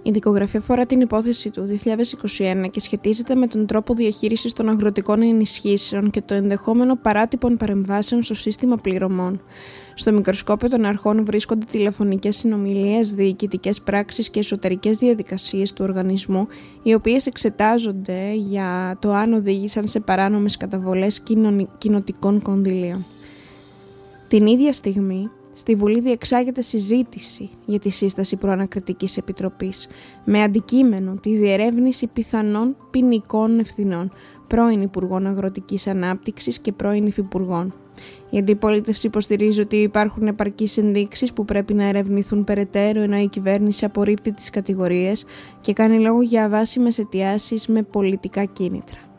Η δικογραφία αφορά την υπόθεση του 2021 και σχετίζεται με τον τρόπο διαχείρισης των αγροτικών ενισχύσεων και το ενδεχόμενο παράτυπων παρεμβάσεων στο σύστημα πληρωμών. Στο μικροσκόπιο των αρχών βρίσκονται τηλεφωνικές συνομιλίες, διοικητικές πράξεις και εσωτερικές διαδικασίες του οργανισμού, οι οποίες εξετάζονται για το αν οδήγησαν σε παράνομες καταβολές κοινοτικών κονδυλίων. Την ίδια στιγμή, στη Βουλή διεξάγεται συζήτηση για τη σύσταση προανακριτικής επιτροπής με αντικείμενο τη διερεύνηση πιθανών ποινικών ευθυνών πρώην Υπουργών Αγροτικής Ανάπτυξης και πρώην Υφυπουργών. Η αντιπολίτευση υποστηρίζει ότι υπάρχουν επαρκείς ενδείξεις που πρέπει να ερευνηθούν περαιτέρω, ενώ η κυβέρνηση απορρίπτει τις κατηγορίες και κάνει λόγο για αβάσιμες αιτιάσεις με πολιτικά κίνητρα.